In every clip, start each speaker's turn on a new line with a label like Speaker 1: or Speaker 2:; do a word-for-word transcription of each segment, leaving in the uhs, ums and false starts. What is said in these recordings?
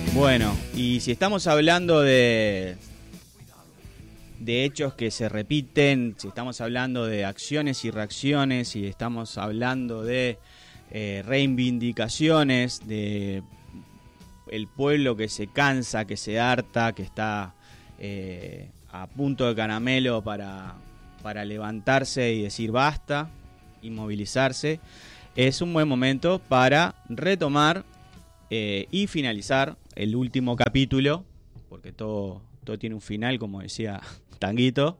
Speaker 1: Bueno, y si estamos hablando de, de hechos que se repiten, si estamos hablando de acciones y reacciones, si estamos hablando de eh, reivindicaciones, de el pueblo que se cansa, que se harta, que está eh, a punto de caramelo para, para levantarse y decir basta y movilizarse, es un buen momento para retomar eh, y finalizar el último capítulo, porque todo, todo tiene un final, como decía Tanguito,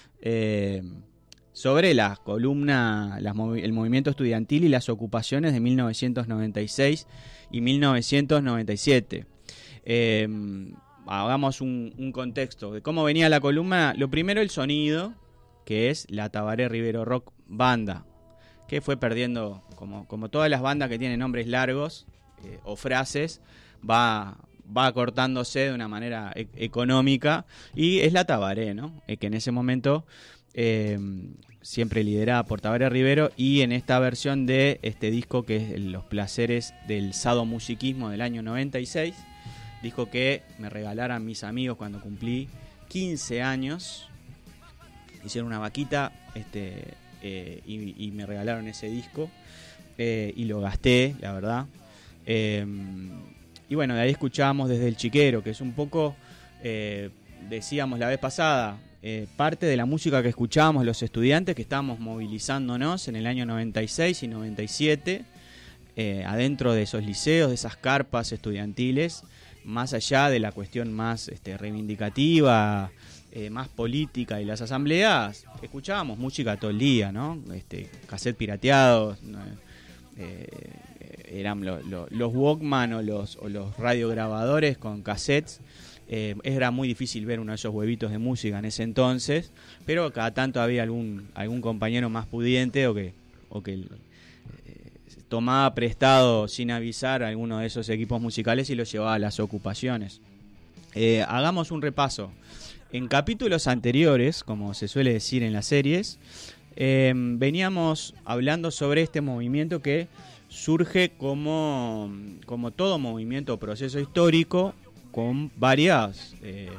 Speaker 1: eh, sobre la columna, las, el movimiento estudiantil y las ocupaciones de mil novecientos noventa y seis y mil novecientos noventa y siete. Eh, hagamos un, un contexto de cómo venía la columna. Lo primero, el sonido, que es la Tabaré Rivero Rock Banda, que fue perdiendo, como, como todas las bandas que tienen nombres largos eh, o frases, va, va acortándose de una manera e- económica, y es la Tabaré, ¿no? Eh, que en ese momento eh, siempre liderada por Tabaré Rivero, y en esta versión de este disco que es Los Placeres del Sadomusiquismo del año noventa y seis, disco que me regalaron mis amigos cuando cumplí quince años, hicieron una vaquita este Eh, y, y me regalaron ese disco eh, y lo gasté, la verdad. Eh, y bueno, de ahí escuchábamos Desde el Chiquero, que es un poco, eh, decíamos la vez pasada, eh, parte de la música que escuchábamos los estudiantes que estábamos movilizándonos en el año noventa y seis y noventa y siete, eh, adentro de esos liceos, de esas carpas estudiantiles, más allá de la cuestión más este, reivindicativa, Eh, más política y las asambleas, escuchábamos música todo el día, ¿no? Este, cassette pirateados, ¿no? eh, eran lo, lo, los Walkman o los, o los radiograbadores con cassettes. Eh, era muy difícil ver uno de esos huevitos de música en ese entonces, pero cada tanto había algún algún compañero más pudiente o que, o que eh, tomaba prestado sin avisar alguno de esos equipos musicales y los llevaba a las ocupaciones. Eh, hagamos un repaso. En capítulos anteriores, como se suele decir en las series, eh, veníamos hablando sobre este movimiento que surge como, como todo movimiento o proceso histórico, con varias, eh,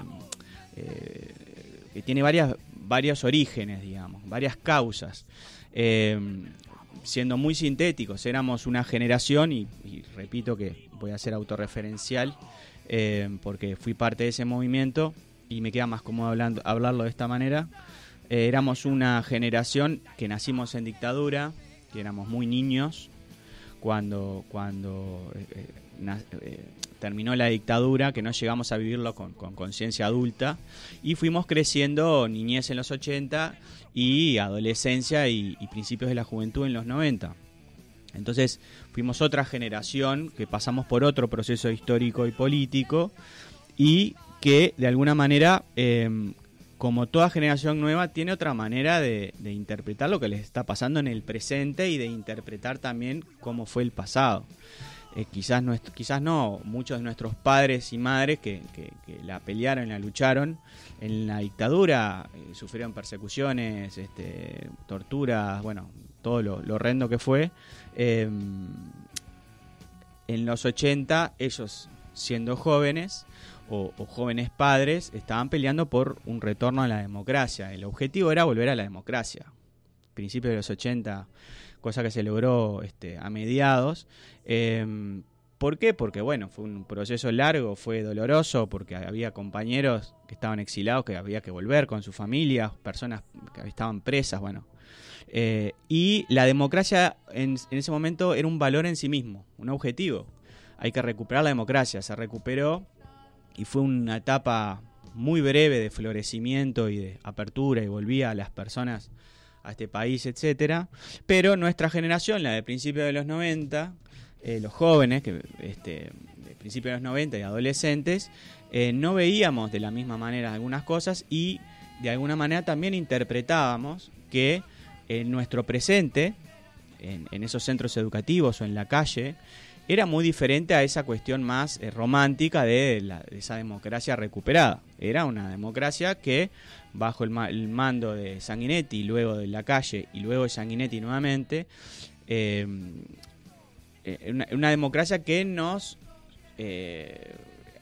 Speaker 1: eh, que tiene varias, varios orígenes, digamos, varias causas. Eh, siendo muy sintéticos, éramos una generación, y, y repito que voy a ser autorreferencial, eh, porque fui parte de ese movimiento, y me queda más cómodo hablando, hablarlo de esta manera. Eh, éramos una generación que nacimos en dictadura, que éramos muy niños cuando, cuando eh, na, eh, terminó la dictadura, que no llegamos a vivirlo con conciencia adulta, y fuimos creciendo niñez en los ochenta y adolescencia y, y principios de la juventud en los noventa. Entonces fuimos otra generación que pasamos por otro proceso histórico y político, y que de alguna manera, eh, como toda generación nueva, tiene otra manera de, de interpretar lo que les está pasando en el presente y de interpretar también cómo fue el pasado. Eh, quizás, no, quizás no, muchos de nuestros padres y madres que, que, que la pelearon, la lucharon en la dictadura, eh, sufrieron persecuciones, este, torturas, bueno, todo lo, lo horrendo que fue. Eh, en los ochenta, ellos siendo jóvenes, O, o jóvenes padres, estaban peleando por un retorno a la democracia. El objetivo era volver a la democracia. Principios de los ochenta, cosa que se logró este, a mediados. Eh, ¿Por qué? Porque bueno, fue un proceso largo, fue doloroso, porque había compañeros que estaban exilados, que había que volver con sus familias, personas que estaban presas, bueno. Eh, y la democracia en, en ese momento era un valor en sí mismo, un objetivo. Hay que recuperar la democracia, se recuperó. Y fue una etapa muy breve de florecimiento y de apertura, y volvía a las personas a este país, etcétera. Pero nuestra generación, la de principios de los noventa, eh, los jóvenes, que este, de principios de los noventa y adolescentes, eh, no veíamos de la misma manera algunas cosas, y de alguna manera también interpretábamos que en nuestro presente, en, en esos centros educativos o en la calle, era muy diferente a esa cuestión más eh, romántica de, la, de esa democracia recuperada. Era una democracia que, bajo el, ma- el mando de Sanguinetti, luego de la calle y luego de Sanguinetti nuevamente, eh, eh, una, una democracia que nos eh,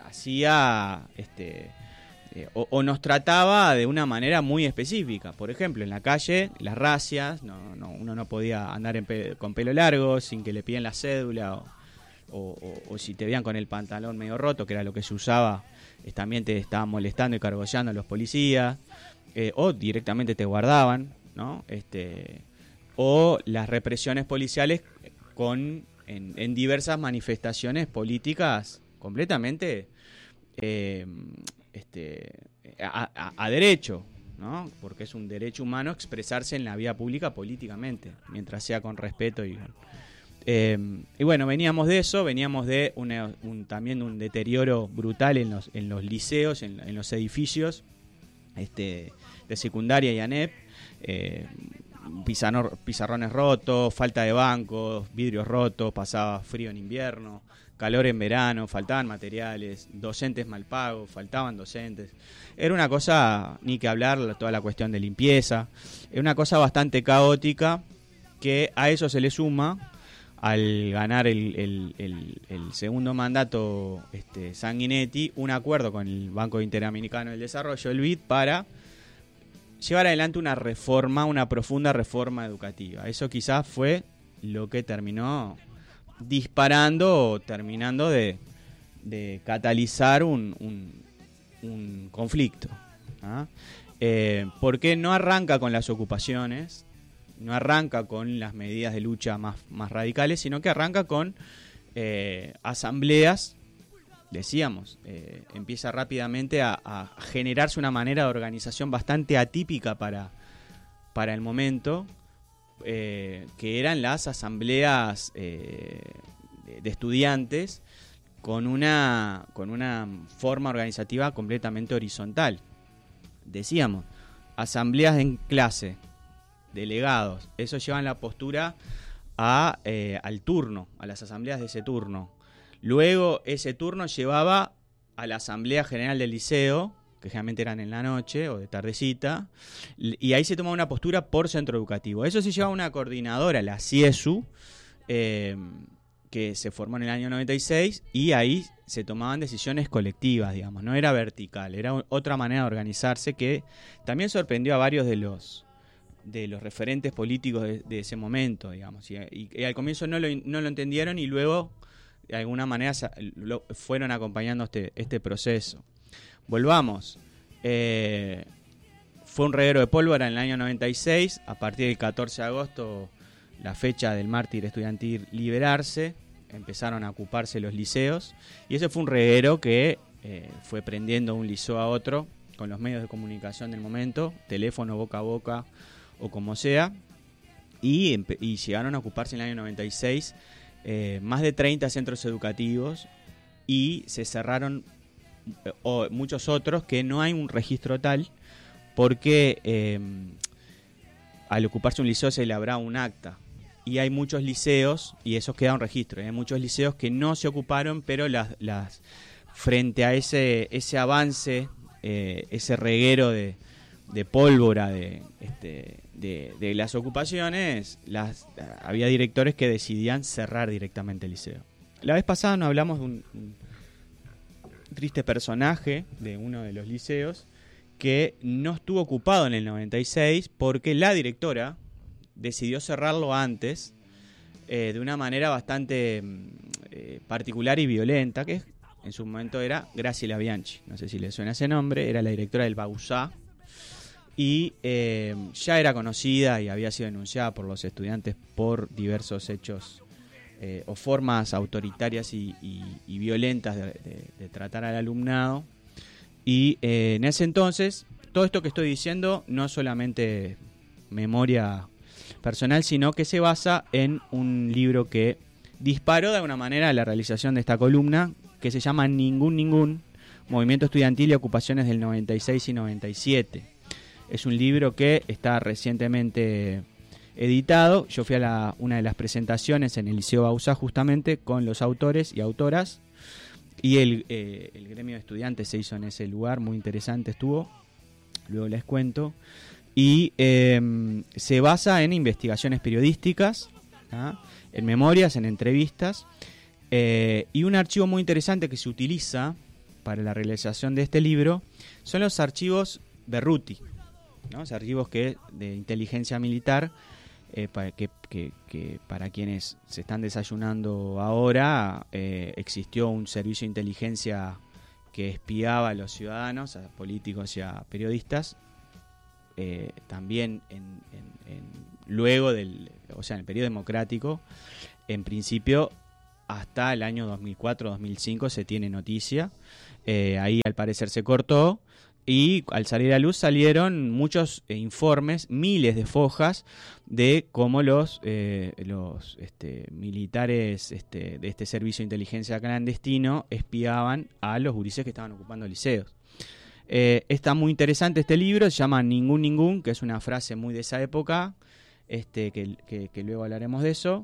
Speaker 1: hacía este eh, o, o nos trataba de una manera muy específica. Por ejemplo, en la calle, las racias, no, no, uno no podía andar en pe- con pelo largo sin que le piden la cédula, o, o, o, o si te veían con el pantalón medio roto, que era lo que se usaba, eh, también te estaban molestando y cargollando a los policías, eh, o directamente te guardaban, ¿no? Este, o las represiones policiales con en, en diversas manifestaciones políticas completamente eh, este, a, a, a derecho, ¿no? Porque es un derecho humano expresarse en la vía pública políticamente, mientras sea con respeto y eh, y bueno, veníamos de eso, veníamos de una, un, también un deterioro brutal en los en los liceos, en, en los edificios este, de secundaria y ANEP, eh, pizarro, pizarrones rotos, falta de bancos, vidrios rotos, pasaba frío en invierno, calor en verano, faltaban materiales, docentes mal pagos, faltaban docentes. Era una cosa, ni que hablar, toda la cuestión de limpieza. Era una cosa bastante caótica, que a eso se le suma, al ganar el, el, el, el segundo mandato este, Sanguinetti, un acuerdo con el Banco Interamericano del Desarrollo, el B I D, para llevar adelante una reforma, una profunda reforma educativa. Eso quizás fue lo que terminó disparando o terminando de, de catalizar un, un, un conflicto. ¿Ah? Eh, porque no arranca con las ocupaciones, no arranca con las medidas de lucha más, más radicales, sino que arranca con eh, asambleas, decíamos, eh, empieza rápidamente a, a generarse una manera de organización bastante atípica para, para el momento, eh, que eran las asambleas eh, de, de estudiantes con una, con una forma organizativa completamente horizontal. Decíamos, asambleas en clase, delegados, eso llevan la postura a, eh, al turno, a las asambleas de ese turno. Luego ese turno llevaba a la asamblea general del liceo, que generalmente eran en la noche o de tardecita, y ahí se tomaba una postura por centro educativo. Eso se llevaba una coordinadora, la CIESU, eh, que se formó en el año noventa y seis, y ahí se tomaban decisiones colectivas, digamos, no era vertical, era otra manera de organizarse que también sorprendió a varios de los de los referentes políticos de, de ese momento, digamos, y, y, y al comienzo no lo, no lo entendieron y luego de alguna manera lo, fueron acompañando este, este proceso. Volvamos, eh, fue un reguero de pólvora en el año noventa y seis, a partir del catorce de agosto, la fecha del mártir estudiantil liberarse, empezaron a ocuparse los liceos, y ese fue un reguero que eh, fue prendiendo un liceo a otro, con los medios de comunicación del momento, teléfono, boca a boca, o como sea, y, y llegaron a ocuparse en el año noventa y seis eh, más de treinta centros educativos, y se cerraron eh, o, muchos otros que no hay un registro tal, porque eh, al ocuparse un liceo se le habrá un acta, y hay muchos liceos, y esos quedan registros, hay muchos liceos que no se ocuparon, pero las, las frente a ese, ese avance, eh, ese reguero de de pólvora de, este, de, de las ocupaciones, las, había directores que decidían cerrar directamente el liceo. La vez pasada nos hablamos de un, un triste personaje de uno de los liceos que no estuvo ocupado en el noventa y seis porque la directora decidió cerrarlo antes, eh, de una manera bastante eh, particular y violenta, que en su momento era Graciela Bianchi, no sé si le suena ese nombre, era la directora del Bausá, y eh, ya era conocida y había sido denunciada por los estudiantes por diversos hechos eh, o formas autoritarias y, y, y violentas de, de, de tratar al alumnado. Y eh, en ese entonces, todo esto que estoy diciendo no es solamente memoria personal, sino que se basa en un libro que disparó de alguna manera la realización de esta columna, que se llama Ningún Ningún, Movimiento Estudiantil y Ocupaciones del noventa y seis y noventa y siete. Es un libro que está recientemente editado. Yo fui a la, una de las presentaciones en el Liceo Bausá justamente con los autores y autoras, y el, eh, el gremio de estudiantes se hizo en ese lugar, muy interesante estuvo, luego les cuento. Y eh, se basa en investigaciones periodísticas, ¿ah? En memorias, en entrevistas, eh, y un archivo muy interesante que se utiliza para la realización de este libro son los archivos Berruti, ¿no? Los archivos que de inteligencia militar, eh, para, que, que, que para quienes se están desayunando ahora, eh, existió un servicio de inteligencia que espiaba a los ciudadanos, a políticos y a periodistas, eh, también en, en, en, luego del, o sea, en el periodo democrático, en principio hasta el año dos mil cuatro dos mil cinco se tiene noticia, eh, ahí al parecer se cortó. Y al salir a luz salieron muchos eh, informes, miles de fojas de cómo los, eh, los este, militares este, de este servicio de inteligencia clandestino espiaban a los gurises que estaban ocupando liceos. Eh, está muy interesante este libro, se llama Ningún Ningún, que es una frase muy de esa época, este, que, que, que luego hablaremos de eso.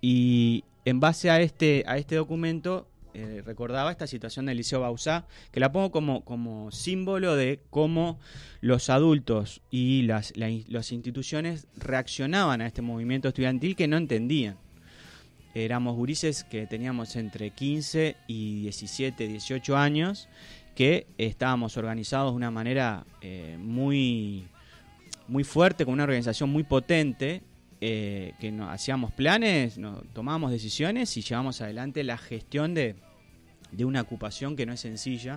Speaker 1: Y en base a este, a este documento... Eh, recordaba esta situación del Liceo Bauzá, que la pongo como, como símbolo de cómo los adultos y las, la, las instituciones reaccionaban a este movimiento estudiantil que no entendían. Éramos gurises que teníamos entre quince y diecisiete, dieciocho años, que estábamos organizados de una manera eh, muy, muy fuerte, con una organización muy potente, Eh, que no, hacíamos planes, no, tomábamos decisiones y llevamos adelante la gestión de, de una ocupación que no es sencilla.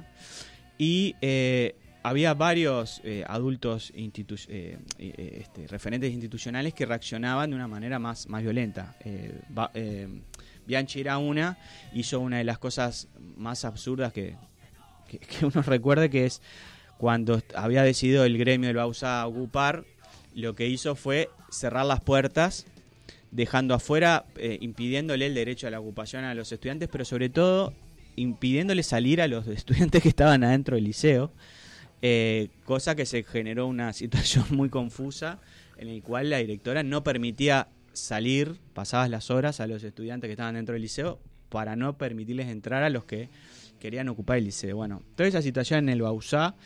Speaker 1: Y eh, había varios eh, adultos, institu eh, eh, este, referentes institucionales que reaccionaban de una manera más, más violenta. Eh, ba, eh, Bianchi era una, hizo una de las cosas más absurdas que, que, que uno recuerde, que es cuando había decidido el gremio del Bauzá ocupar, lo que hizo fue cerrar las puertas, dejando afuera, eh, impidiéndole el derecho a la ocupación a los estudiantes, pero sobre todo impidiéndole salir a los estudiantes que estaban adentro del liceo, eh, cosa que se generó una situación muy confusa en la cual la directora no permitía salir, pasadas las horas, a los estudiantes que estaban dentro del liceo para no permitirles entrar a los que querían ocupar el liceo. Bueno, toda esa situación en el Bauzá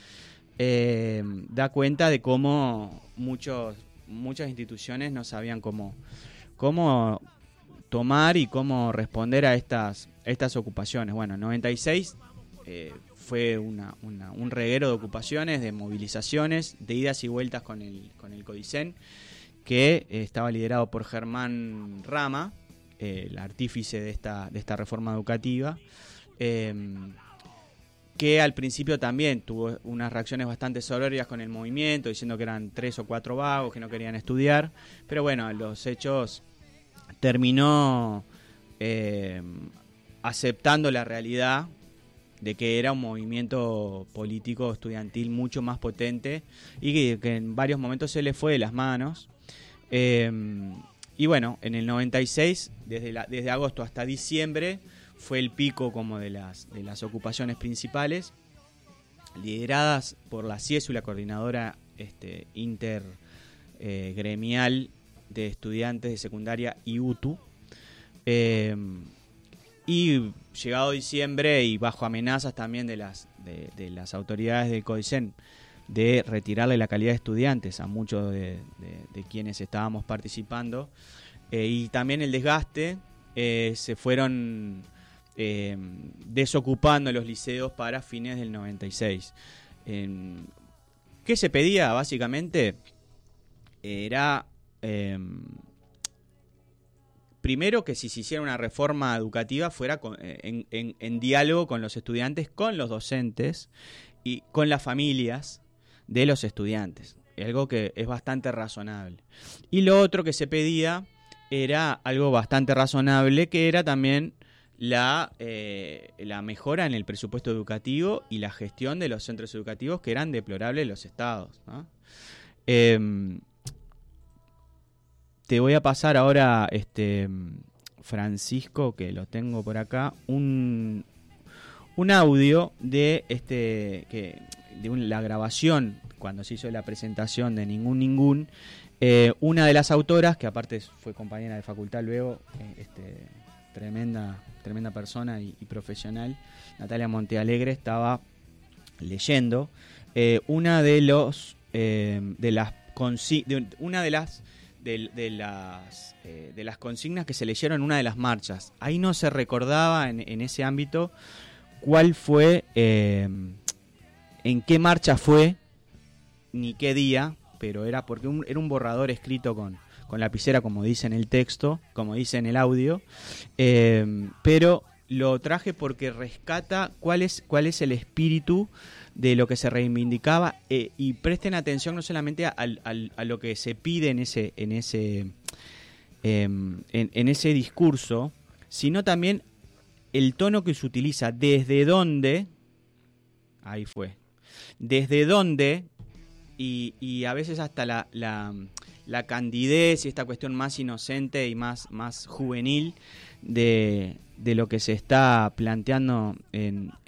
Speaker 1: Eh, da cuenta de cómo muchos, muchas instituciones no sabían cómo, cómo tomar y cómo responder a estas, estas ocupaciones. Bueno, en noventa y seis eh, fue una, una, un reguero de ocupaciones, de movilizaciones, de idas y vueltas con el, con el CODICEN, que eh, estaba liderado por Germán Rama, eh, el artífice de esta, de esta reforma educativa, eh, que al principio también tuvo unas reacciones bastante soberbias con el movimiento, diciendo que eran tres o cuatro vagos que no querían estudiar, pero bueno, los hechos terminó eh, aceptando la realidad de que era un movimiento político estudiantil mucho más potente y que, que en varios momentos se le fue de las manos. Eh, y bueno, en el noventa y seis, desde, la, desde agosto hasta diciembre, fue el pico como de las, de las ocupaciones principales, lideradas por la CIESU, la coordinadora este, intergremial eh, de estudiantes de secundaria I U T U. Eh, y llegado diciembre y bajo amenazas también de las, de, de las autoridades del CODICEN de retirarle la calidad de estudiantes a muchos de, de, de quienes estábamos participando, eh, y también el desgaste, eh, se fueron... Eh, desocupando los liceos para fines del noventa y seis. Eh, ¿Qué se pedía? Básicamente era eh, primero que si se hiciera una reforma educativa fuera con, en, en, en diálogo con los estudiantes, con los docentes y con las familias de los estudiantes, algo que es bastante razonable. Y lo otro que se pedía era algo bastante razonable, que era también La, eh, la mejora en el presupuesto educativo y la gestión de los centros educativos, que eran deplorables los estados, ¿no? Eh, te voy a pasar ahora, este Francisco, que lo tengo por acá, un, un audio de este que de un, la grabación cuando se hizo la presentación de Ningún Ningún. Eh, una de las autoras, que aparte fue compañera de facultad luego, eh, este tremenda tremenda persona y, y profesional, Natalia Montealegre, estaba leyendo eh, una de los eh, de las consi de, una de las de, de las eh, de las consignas que se leyeron en una de las marchas. Ahí no se recordaba en, en ese ámbito cuál fue, eh, en qué marcha fue, ni qué día, pero era porque un, era un borrador escrito con, con lapicera, como dice en el texto, como dice en el audio, eh, pero lo traje porque rescata cuál es, cuál es el espíritu de lo que se reivindicaba, eh, y presten atención no solamente a, a, a lo que se pide en ese, en ese, eh, en, en ese discurso, sino también el tono que se utiliza, desde dónde, ahí fue, desde dónde, y, y a veces hasta la, la, la candidez y esta cuestión más inocente y más, más juvenil de, de lo que se está planteando en,